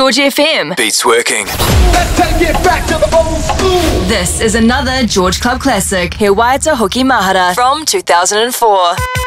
George FM. Beats working. Let's take it back to the old school. This is another George Club classic, He Waiata Hoki Mahara from 2004.